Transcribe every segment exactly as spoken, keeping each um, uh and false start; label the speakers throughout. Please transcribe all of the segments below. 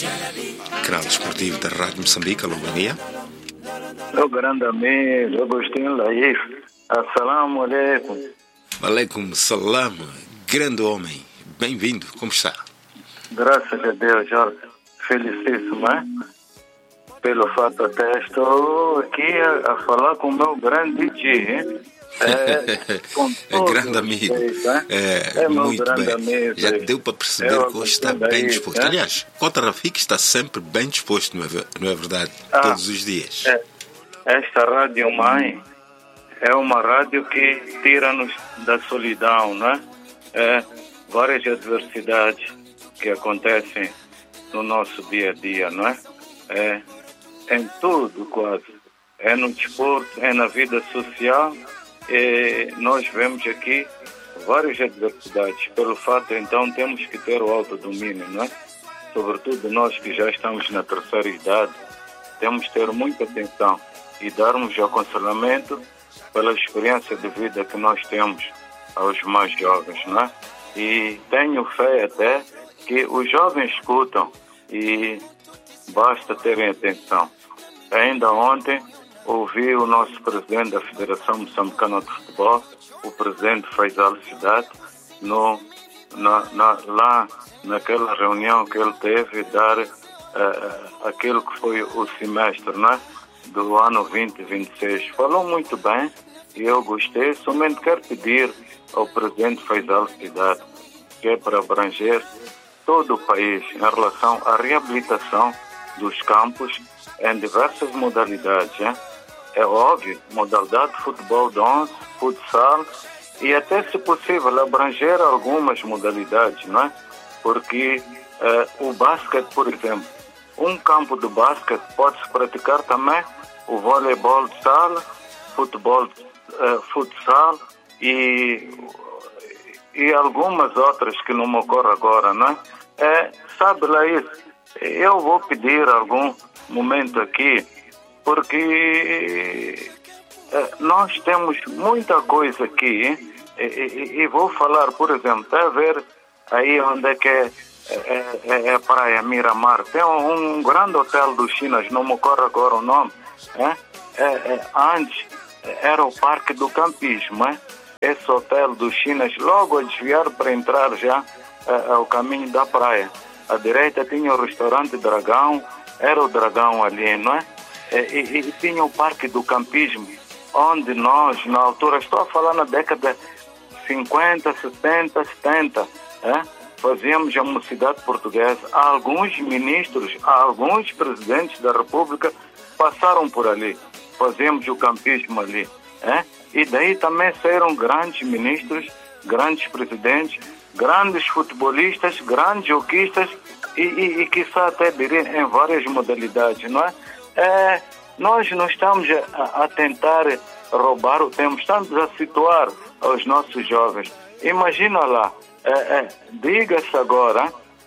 Speaker 1: Canal Esportivo da Rádio Moçambique, alô, bom dia.
Speaker 2: Meu grande amigo, Agostinho Laif. Assalamu alaikum.
Speaker 1: Aleikum salam, grande homem. Bem-vindo, como está?
Speaker 2: Graças a Deus, Jorge. Felicíssimo, é? Pelo fato até estou aqui a, a falar com o meu grande D J, hein? É,
Speaker 1: é grande amigo,
Speaker 2: respeito, é?
Speaker 1: é,
Speaker 2: é
Speaker 1: muito
Speaker 2: grande
Speaker 1: bem.
Speaker 2: Amigo,
Speaker 1: Já
Speaker 2: é.
Speaker 1: deu para perceber
Speaker 2: é
Speaker 1: que hoje está bem
Speaker 2: daí,
Speaker 1: disposto.
Speaker 2: É?
Speaker 1: Aliás, Cota Rafik está sempre bem disposto, não é, não é verdade?
Speaker 2: Ah,
Speaker 1: Todos os dias.
Speaker 2: É. Esta rádio mãe é uma rádio que tira-nos da solidão, não é? É? Várias adversidades que acontecem no nosso dia a dia, não é? É em tudo quase. É no desporto, é na vida social. E nós vemos aqui várias adversidades. Pelo fato, então, temos que ter o autodomínio, não é? Sobretudo nós que já estamos na terceira idade, temos que ter muita atenção e darmos aconselhamento pela experiência de vida que nós temos aos mais jovens, não é? E tenho fé até que os jovens escutam e basta terem atenção. Ainda ontem ouvi o nosso presidente da Federação Moçambicana de Futebol, o presidente Faisal Cidade, no, na, na, lá naquela reunião que ele teve, dar uh, aquilo que foi o semestre, né, do ano vinte vinte e seis. Falou muito bem e eu gostei. Somente quero pedir ao presidente Faisal Cidade, que é para abranger todo o país em relação à reabilitação dos campos em diversas modalidades, hein? É óbvio, modalidade de futebol de onze, futsal e até, se possível, abranger algumas modalidades, não é? Porque eh, o basquete, por exemplo, um campo de basquete pode-se praticar também o voleibol de sala, futebol, eh, futsal e, e algumas outras que não me ocorrem agora, não é? É, sabe lá isso? Eu vou pedir algum momento aqui, porque eh, nós temos muita coisa aqui, e, e, e vou falar, por exemplo, está a ver aí onde é que é, é, é, é a praia Miramar, tem um, um grande hotel dos Chinas, não me ocorre agora o nome, é? É, é, antes era o Parque do Campismo, é? Esse hotel dos Chinas, logo a desviar para entrar já é, ao caminho da praia, à direita tinha o restaurante Dragão, era o Dragão ali, não é? E, e, e tinha o Parque do Campismo, onde nós, na altura, estou a falar na década cinquenta, sessenta, setenta, é? Fazíamos a mocidade portuguesa. Alguns ministros, alguns presidentes da República passaram por ali. Fazíamos o campismo ali. É? E daí também saíram grandes ministros, grandes presidentes, grandes futebolistas, grandes joquistas e, e, e quiçá até diria em várias modalidades, não é? É, nós não estamos a, a tentar roubar o tempo, estamos a situar aos nossos jovens. Imagina lá, é, é, diga-se agora,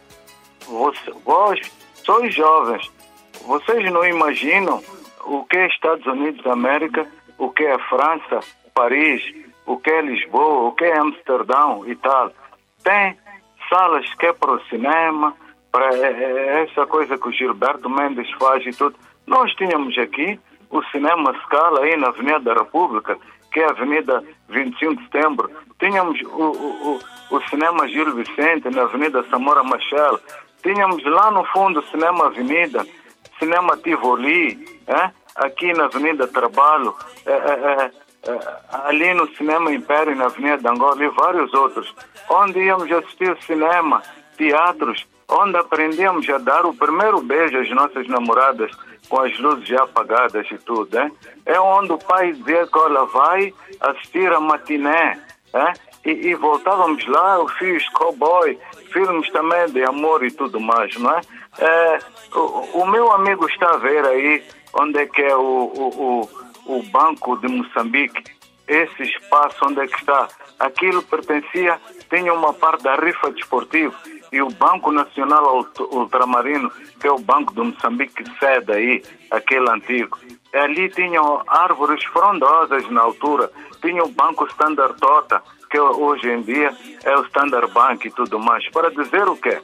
Speaker 2: você, vós sois jovens, vocês não imaginam o que é Estados Unidos da América, o que é França, Paris, o que é Lisboa, o que é Amsterdão e tal. Tem salas que é para o cinema, para essa coisa que o Gilberto Mendes faz e tudo. Nós tínhamos aqui o Cinema Scala aí na Avenida da República, que é a Avenida vinte e cinco de Setembro. Tínhamos o, o, o, o Cinema Gil Vicente na Avenida Samora Machel. Tínhamos lá no fundo o Cinema Avenida, Cinema Tivoli, é? Aqui na Avenida Trabalho, é, é, é, ali no Cinema Império, na Avenida de Angola e vários outros, onde íamos assistir o cinema, teatros, onde aprendíamos a dar o primeiro beijo às nossas namoradas com as luzes já apagadas e tudo. É, é onde o pai dizia que ela vai assistir a matiné, é? e, e voltávamos lá, o Fios Cowboy, filmes também de amor e tudo mais, não é? É, o, o meu amigo está a ver aí onde é que é o, o, o, o Banco de Moçambique, esse espaço onde é que está. Aquilo pertencia, tinha uma parte da rifa desportiva e o Banco Nacional Ultramarino, que é o Banco de Moçambique, que cede aí, aquele antigo. Ali tinham árvores frondosas na altura, tinha o Banco Standard Tota, que hoje em dia é o Standard Bank e tudo mais. Para dizer o quê?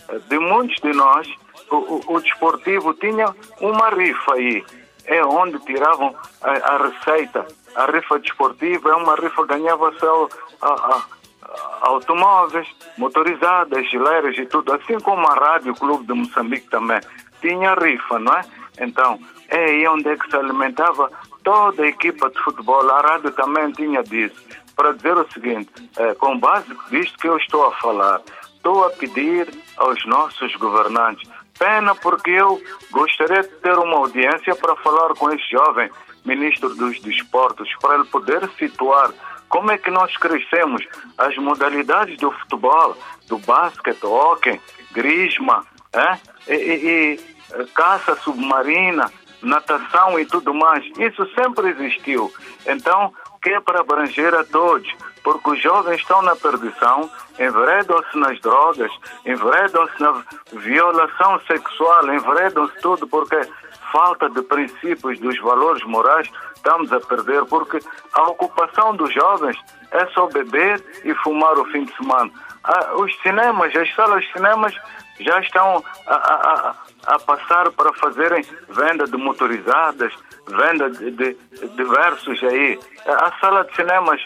Speaker 2: de muitos de nós, o, o, o desportivo tinha uma rifa aí, é onde tiravam a, a receita. A rifa desportiva é uma rifa, ganhava-se a, a, a automóveis, motorizadas, geleiras e tudo, assim como a Rádio Clube de Moçambique também tinha rifa, não é? Então, é aí onde é que se alimentava toda a equipa de futebol. A rádio também tinha disso. Para dizer o seguinte, é, com base disto que eu estou a falar, estou a pedir aos nossos governantes, pena porque eu gostaria de ter uma audiência para falar com esse jovem ministro dos desportos, para ele poder situar como é que nós crescemos as modalidades do futebol, do basquete, hóquei, grisma, é? e, e, e caça submarina, natação e tudo mais. Isso sempre existiu. Então, que é para abranger a todos, porque os jovens estão na perdição, enveredam-se nas drogas, enveredam-se na violação sexual, enveredam-se tudo porque falta de princípios, dos valores morais, estamos a perder, porque a ocupação dos jovens é só beber e fumar o fim de semana. Ah, os cinemas, as salas de cinemas já estão a, a, a, a passar para fazerem venda de motorizadas, venda de, de, de diversos aí. A sala de cinemas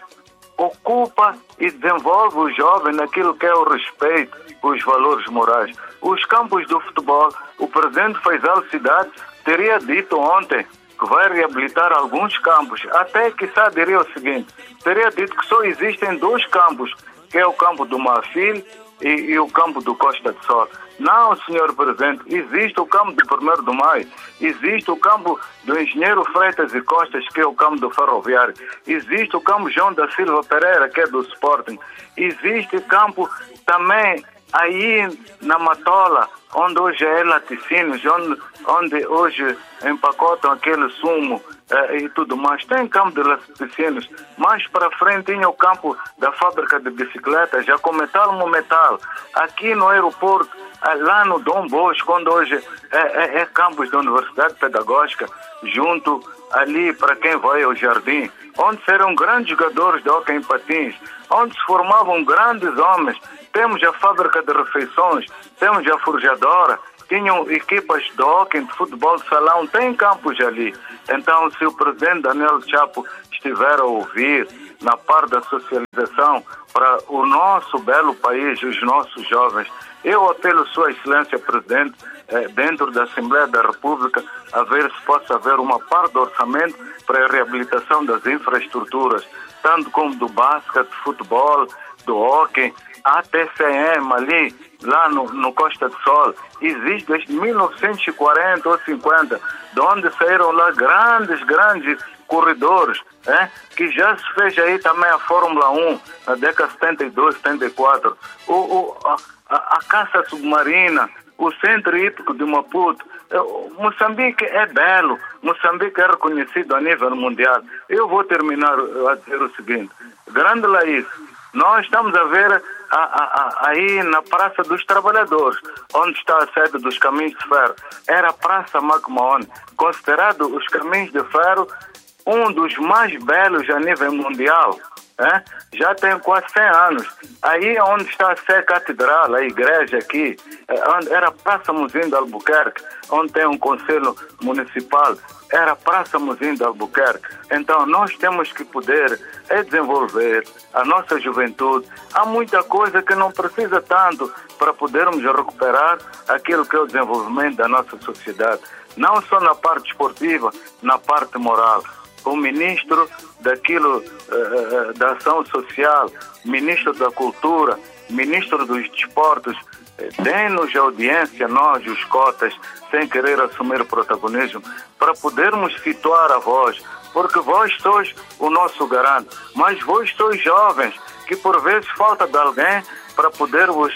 Speaker 2: ocupa e desenvolve o jovem naquilo que é o respeito, os valores morais. Os campos do futebol, o presidente Faisal Cidade teria dito ontem que vai reabilitar alguns campos, até que só diria o seguinte, teria dito que só existem dois campos, que é o campo do Marfil e, e o campo do Costa de Sol. Não, senhor presidente, existe o campo do primeiro de Maio, existe o campo do Engenheiro Freitas e Costas, que é o campo do Ferroviário, existe o campo João da Silva Pereira, que é do Sporting, existe campo também aí na Matola, onde hoje é laticínios, onde, onde hoje empacotam aquele sumo eh, e tudo mais. Tem campo de laticínios. Mais para frente tinha o campo da fábrica de bicicletas, já com metal no metal. Aqui no aeroporto, lá no Dom Bosco, onde hoje é, é, é campus da Universidade Pedagógica, junto ali para quem vai ao Jardim, onde serão grandes jogadores de hóquei em patins, onde se formavam grandes homens. Temos a fábrica de refeições, temos a forjadora, tinham equipas de hóquei, de futebol de salão, tem campos ali. Então, se o presidente Daniel Chapo estiver a ouvir na parte da socialização para o nosso belo país, os nossos jovens, eu apelo Sua Excelência Presidente, eh, dentro da Assembleia da República, a ver se possa haver uma parte do orçamento para a reabilitação das infraestruturas, tanto como do basquete, do futebol, do hóquei, a T C M ali, lá no, no Costa do Sol, existe desde mil novecentos e quarenta ou cinquenta, de onde saíram lá grandes, grandes corredores, é? Que já se fez aí também a Fórmula um, na década de setenta e dois, setenta e quatro, o, o, a, a, a caça submarina, o Centro Hípico de Maputo. Moçambique é belo, Moçambique é reconhecido a nível mundial. Eu vou terminar a dizer o seguinte, grande Laís, nós estamos a ver a, a, a, aí na Praça dos Trabalhadores, onde está a sede dos Caminhos de Ferro. Era a Praça McMahon, considerado os Caminhos de Ferro um dos mais belos a nível mundial. É? Já tem quase cem anos. Aí onde está a Sé Catedral, a igreja aqui, era a Praça Mozinho de Albuquerque, onde tem um conselho municipal, era a Praça Mozinho de Albuquerque. Então nós temos que poder é desenvolver a nossa juventude. Há muita coisa que não precisa tanto para podermos recuperar aquilo que é o desenvolvimento da nossa sociedade. Não só na parte esportiva, na parte moral. O ministro daquilo, uh, da ação social, ministro da cultura, ministro dos desportos, uh, dê-nos audiência, nós, os cotas, sem querer assumir protagonismo, para podermos situar a voz, porque vós sois o nosso garante, mas vós sois jovens, que por vezes falta de alguém para poder-vos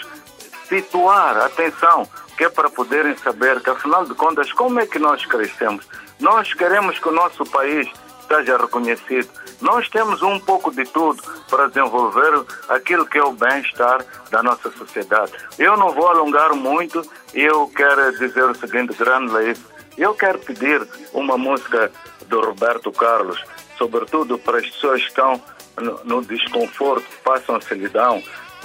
Speaker 2: situar, atenção, que é para poderem saber que, afinal de contas, como é que nós crescemos? Nós queremos que o nosso país seja reconhecido. Nós temos um pouco de tudo para desenvolver aquilo que é o bem-estar da nossa sociedade. Eu não vou alongar muito e eu quero dizer o seguinte, grande Laís, eu quero pedir uma música do Roberto Carlos, sobretudo para as pessoas que estão no, no desconforto, passam a solidão,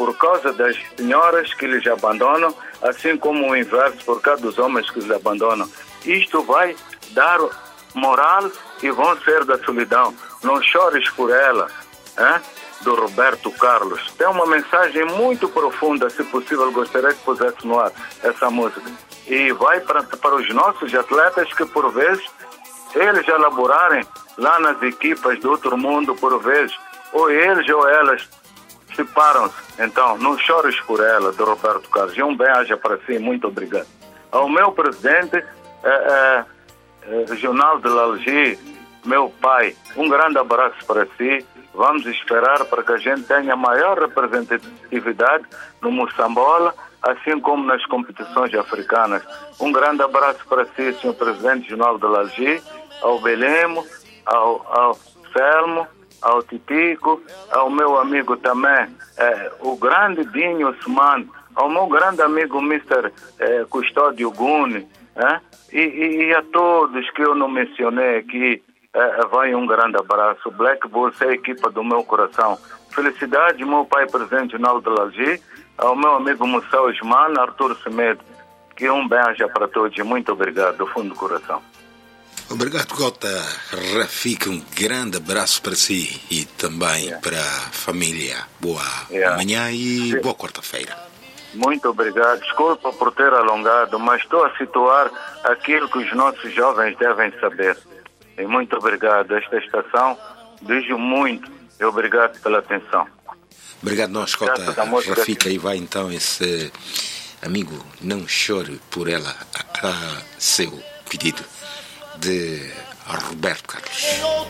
Speaker 2: por causa das senhoras que lhes abandonam, assim como o inverso por causa dos homens que lhes abandonam. Isto vai dar moral e vão ser da solidão. Não chores por ela, hein? Do Roberto Carlos. Tem uma mensagem muito profunda, se possível gostaria que pusesse no ar essa música. E vai para, para os nossos atletas que por vezes eles elaborarem lá nas equipas do outro mundo, por vezes, ou eles ou elas separam-se. Então, não chores por ela, do Roberto Carlos. E um bem-aja para si, muito obrigado. Ao meu presidente, é, é, é, Regional de Lalgi, meu pai, um grande abraço para si. Vamos esperar para que a gente tenha maior representatividade no Moçambola, assim como nas competições africanas. Um grande abraço para si, senhor Presidente Regional de Lalgi, ao Belemo, ao, ao Selmo, ao Titico, ao meu amigo também, eh, o grande Dinho Osman, ao meu grande amigo mister Eh, Custódio Guni, eh, e, e, e a todos que eu não mencionei aqui, eh, vai um grande abraço. Black Bulls é a equipa do meu coração. Felicidades, meu pai presidente Regional de Lalgi, ao meu amigo Moçá Osman, Arthur Semedo, que um beijo para todos e muito obrigado, do fundo do coração.
Speaker 1: Obrigado, Cota Rafik. Um grande abraço para si e também yeah. para a família. Boa yeah. manhã e Sim. boa quarta-feira.
Speaker 2: Muito obrigado. Desculpa por ter alongado, mas estou a situar aquilo que os nossos jovens devem saber. E muito obrigado. Esta estação diz muito e obrigado pela atenção.
Speaker 1: Obrigado nós, Cota Rafik. Aí vai então esse amigo Não Chore por Ela, a, a seu pedido de Roberto Carlos.